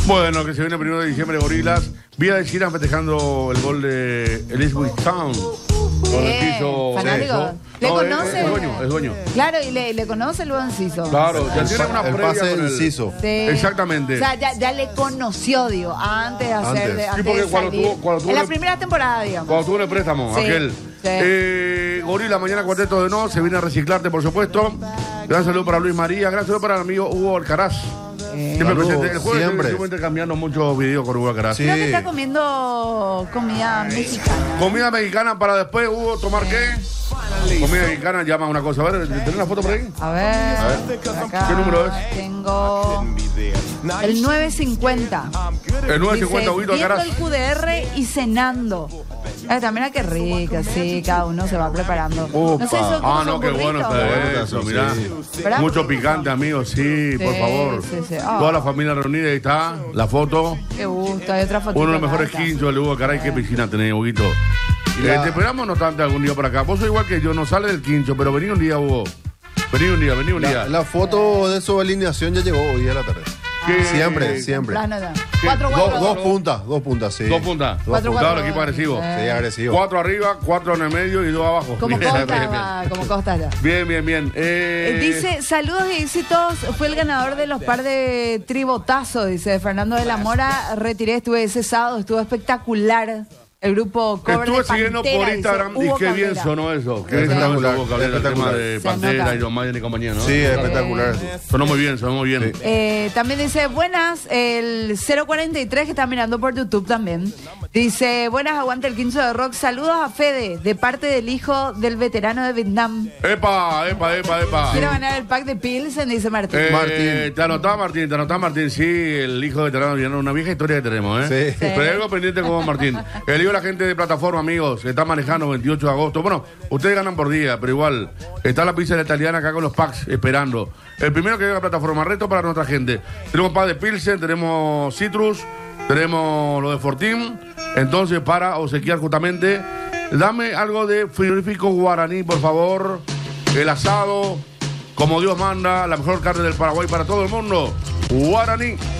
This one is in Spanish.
Bueno, que se viene el 1 de diciembre, Gorilas. Vía de China festejando el gol de Elizabeth Town. Con el piso. Fanático. ¿Le conoce? Es dueño. Claro, y le conoce el buen Ciso. Claro, ya tiene una El previa pase con del el Ciso. Sí. Exactamente. O sea, ya le conoció, digo, antes de hacer Antes. de, Sí, antes porque de cuando salir. tuvo En la el- primera temporada, digamos. Cuando tuvo el préstamo, Sí, aquel. sí. Gorila, mañana cuarteto de no, se viene a reciclarte, por supuesto. Gran saludo para Luis María, gran saludo para el amigo Hugo Alcaraz. Siempre Saludos, presente. El jueves siempre. estuvimos intercambiando muchos videos con Hugo Alcaraz. Sí. Creo que está comiendo comida mexicana. Comida mexicana para después, Hugo, ¿tomar qué? Comida mexicana, llama una cosa. A ver, ¿tenés una foto por ahí? A ver, acá ¿Qué número es? tengo el 950. El 950 Huguito Viendo Alcaraz. el QDR y cenando. También qué rico, sí, cada uno se va preparando. Upa. No sé, eso como No, son qué bueno burritos. está eso, Sí. mirá. ¿Verdad? Mucho picante, amigos, sí, por Sí, favor. sí, sí. Ah. Toda la familia reunida, ahí está, la foto. Qué gusto, hay otra foto. Uno de los mejores quinchos de Hugo Alcaraz. Qué piscina tenés, Huguito. Te esperamos no tanto algún día por acá. Vos sos igual que yo, no sale del quincho, pero vení un día, Hugo. Vení un día. La foto de su alineación ya llegó hoy a la tarde. ¿Qué? Siempre. Cuatro, Dos puntas, sí. Dos puntas. Cuatro, Claro, cuatro. el equipo agresivo. Sí, agresivo. 4 arriba, 4 en el medio y 2 abajo. Como Bien, Costa, bien, va, como Costa ya. bien. Dice, saludos y éxitos. Fue el ganador de los par de tribotazos, dice Fernando de la Mora. Retiré, estuve ese sábado, estuvo espectacular. El grupo Cover Estuve de siguiendo Pantera, por dice Instagram y Hugo qué bien Cabrera. sonó eso. Qué bien Espectacular, sonó eso, Hugo Cabrera, el tema espectacular. de Se Pantera nota. y Don Maiden y compañía, ¿no? Sí, espectacular. Sonó muy bien. Sí. También dice, buenas, el 043 que está mirando por YouTube también. Dice, buenas, aguante el quincho de rock. Saludos a Fede, de parte del hijo del veterano de Vietnam. Epa. Quiero ganar el pack de Pilsen, dice Martín. Martín. Te anotaba Martín, sí, el hijo de veterano viene una vieja historia que tenemos, ¿eh? Sí. Pero hay algo pendiente como Martín. El hijo de la gente de plataforma, amigos, está manejando 28 de agosto. Bueno, ustedes ganan por día, pero igual, está la pizza italiana acá con los packs esperando. El primero que llega a la plataforma, reto para nuestra gente. Tenemos pack de Pilsen, tenemos Citrus, tenemos lo de Fortín. Entonces, para obsequiar justamente, dame algo de frigorífico guaraní, por favor. El asado, como Dios manda, la mejor carne del Paraguay para todo el mundo. Guaraní.